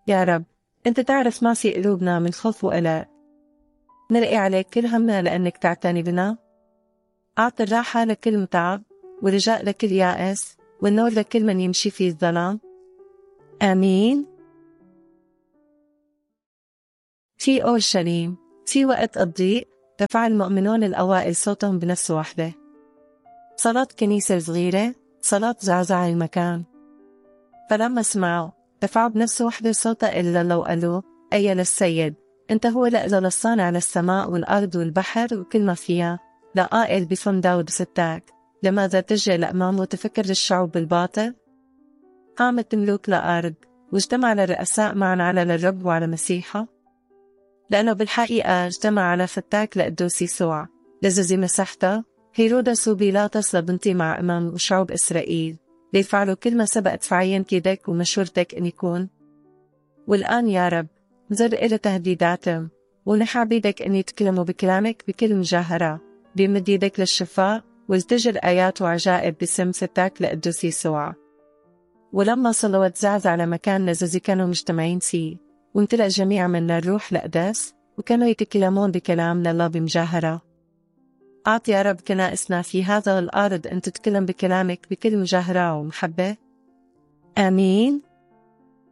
يا رب، أنت تعرف ما في قلوبنا من خوف وقلق. نلقي عليك كل همنا لأنك تعتني بنا. أعطي الراحة لكل متعب، ورجاء لكل يائس، والنور لكل من يمشي في الظلام. آمين. في أورشليم، في وقت الضيق، رفع المؤمنون الأوائل صوتهم بنفس واحدة. صلاة كنيسة صغيرة، صلاة زعزع المكان. فلما سمعوا، رفعوا بنفس واحدة صوتا إلا لو قالوا: أي للسيد، أنت هو لأجل الصانع للسماء والأرض والبحر وكل ما فيها، لا قائل بفم داود ستاك، لماذا تجري لأمام وتفكر الشعوب بالباطل؟ قامت ملوك لأرض، واجتمع الرؤساء معا على الرب وعلى مسيحه. لأنه بالحقيقة اجتمع على فتاك لقدوس يسوع، لزوزي مسحته، هيرودس وبيلاطس لبنتي مع أمام وشعوب إسرائيل، ليفعلوا كل ما سبقت في عين كيدك ومشورتك أن يكون. والآن يا رب، نظر إلى تهديداتهم، ونحى بيدك أن يتكلموا بكلامك بكل مجاهرة، بيمد يدك للشفاء، والتجر آيات وعجائب باسم فتاك لقدوس يسوع. ولما صلوا وتزعزع على مكان لزوزي كانوا مجتمعين فيه، وامتلأ جميع من الروح القدس، وكانوا يتكلمون بكلام لله بمجاهرة. أعط يا رب كنائسنا في هذا الأرض أن تتكلم بكلامك بكل مجاهرة ومحبة. آمين.